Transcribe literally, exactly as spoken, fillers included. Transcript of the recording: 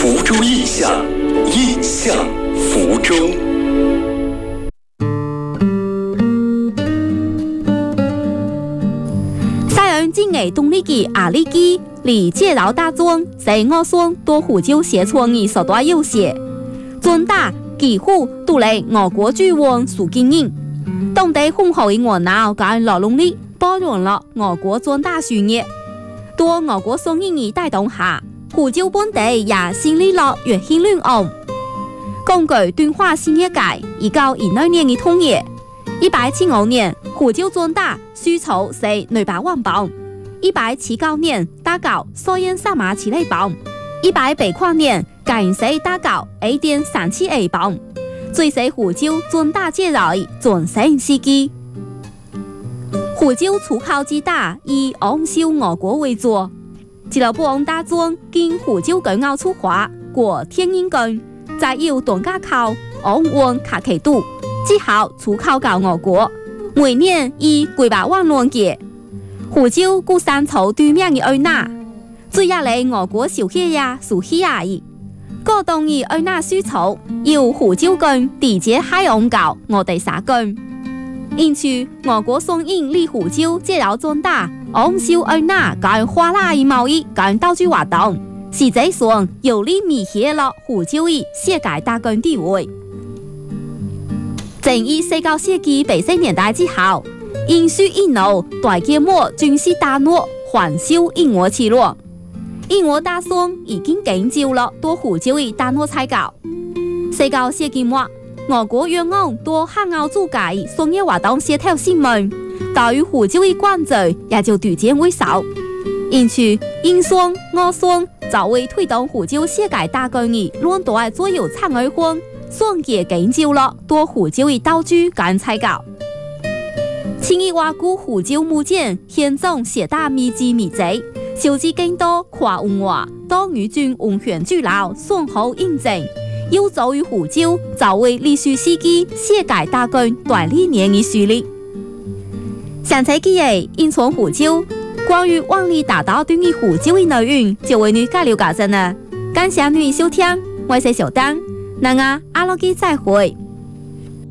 福州印象，印象福州。 西洋今ngày冬呢期阿里基离介绍大庄，在我乡多湖州写创意所多优势，庄大几乎都嚟俄國駐王蘇經營，當地豐厚嘅我腦跟勞動力包容了俄國莊大事業。多俄國商人嘅帶動下，湖州本地也興利了越興亂昂。根據敦化新業界一九二二年嘅統計，一八七五年湖州莊大輸出係兩百萬磅，一八七九年打搞所應三萬七千磅，一八八八年間係打搞一點三七萬磅，最係湖州莊大介紹嘅全盛時期。湖州出口之大，以昂銷俄國為主。自老幫大莊經湖州港澳出發，過天陰港，再由東家口、昂灣、卡奇渡，之後出口到俄國，每年以幾百萬輛計。湖州古山草對面嘅愛那，最入嚟俄國小企業蘇希亞爾，嗰檔嘅愛那輸草由湖州港直接海洋到我哋沙港。因此，俄國商人嚟湖州介紹莊大、昂銷愛那跟花拉嘅貿易跟投資活動，實際上有利彌合了湖州嘅世界大港地位。正以十九世紀八十年代之後，因需一路大規模軍事打擊，還修英俄之路。英俄打算已經建造了多湖州嘅打擊採購。十九世紀末，俄國央行多海外租界商業活動協調新聞，對於湖州嘅關注也就逐漸萎少。因此，英商、俄商就為推動湖州世界大港嘅亂大左右產業化，雙結建造了多湖州嘅投資跟採購。千億挖估湖州目前現狀寫大密集密集，小至更多跨文化、多語種文獻資料雙好印證。有助於湖州作為二十世紀世界大港大理念嘅樹立。上次幾日因從湖州關於萬里大道對於湖州嘅內容，就為你介紹解釋啦。感謝你收聽，我係小丹，那我阿羅基再會。